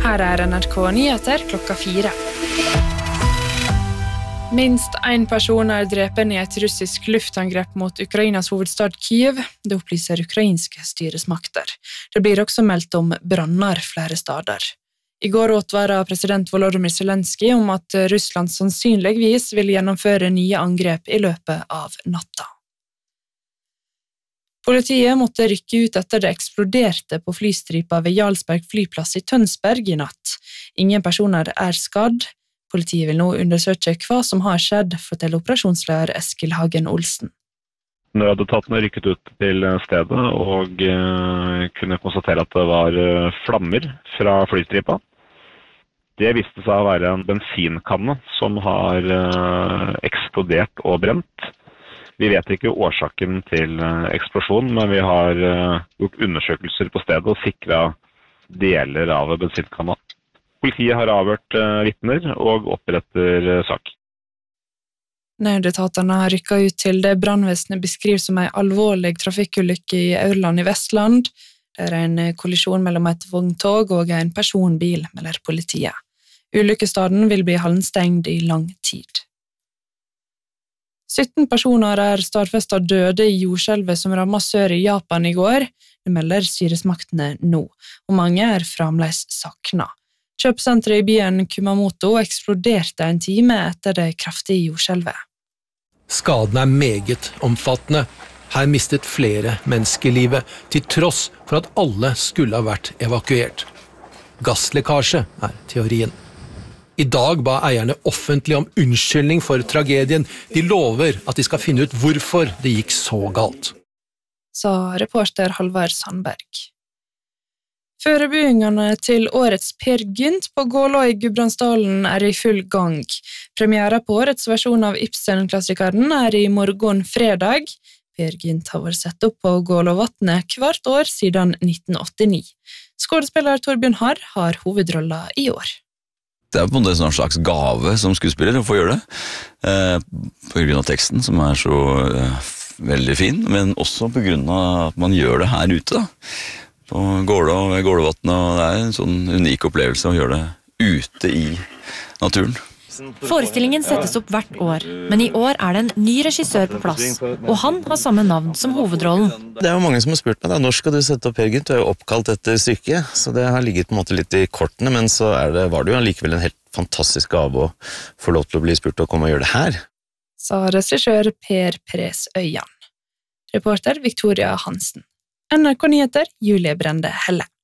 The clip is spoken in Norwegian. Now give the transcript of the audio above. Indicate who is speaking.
Speaker 1: Her NRK Nyheter klokka 4. Minst en person drepen i et russisk luftangrep mot Ukrainas hovedstad Kyiv. Det opplyser ukrainske styresmakter. Det blir også meldt om branner flere steder. I går advaret president Volodymyr Zelenskyj om at Russland sannsynligvis vil gjennomføre nye angrep i løpet av natta. Politiet måtte rykke ut etter det eksploderte på flystripa ved Jarlsberg flyplass i Tønsberg i natt. Ingen personer skadd. Politiet vil nå undersøke hva som har skjedd, forteller operasjonsleder Eskil Hagen Olsen.
Speaker 2: Nødetatene rykket ut til stedet og kunne konstatere at det var flammer fra flystripa. Det viste seg å være en bensinkanne som har eksplodert og brent. Vi vet ikke årsaken til eksplosjonen, men vi har gjort undersøkelser på stedet og sikret deler av bensinkanna. Politiet har avhørt vitner og oppretter sak.
Speaker 1: Nødetatene har rykket ut til det brannvesenet beskriver som en alvorlig trafikkulykke i Aurland i Vestland. Det en kollisjon mellom et vogntog og en personbil, melder politiet. Ulykkesstaden vil bli halvstengt i lang tid. 17 personer stadfestet døde i jordskjelvet som rammet sør i Japan i går. Det melder styresmaktene nå, og mange fremdeles saknet. Kjøpesenteret i byen Kumamoto eksploderte en time etter det kraftige jordskjelvet.
Speaker 3: Skadene meget omfattende. Her mistet flere mennesker livet, til tross for at alle skulle ha vært evakuert. Gasslekkasje teorien. I dag ba eierne offentlig om unnskyldning for tragedien. De lover at de skal finne ut hvorfor det gikk så galt.
Speaker 1: Sa reporter Halvard Sandberg. Forberedelsene til årets Per Gynt på Gålå i Gudbrandsdalen i full gang. Premiere på årets versjon av Ibsen-klassikeren i morgen fredag. Per Gynt har vært sett opp på Gålåvatnet hvert år siden 1989. Skådespiller Torbjørn Harr har hovedrolla i år.
Speaker 4: Det på en måte en slags gave som skuespiller å få gjøre det, på grunn av teksten som så veldig fin, men også på grunn av at man gjør det her ute da. På Gålå ved Gålåvatnet, og det en sånn unik opplevelse å gjøre det ute i naturen.
Speaker 5: Forestillingen settes opp hvert år, men i år det en ny regissør på plass, og han har samme navn som hovedrollen.
Speaker 6: Det jo mange som har spurt meg, når skal du sette opp Per Gynt? Du jo oppkalt etter stykket, så det har ligget på en måte litt i kortene, men så var det jo likevel en helt fantastisk gave å få lov til å bli spurt og komme og gjøre det her.
Speaker 1: Sa regissør Per Pres Øyan. Reporter Victoria Hansen. NRK Nyheter, Julie Brende Helle.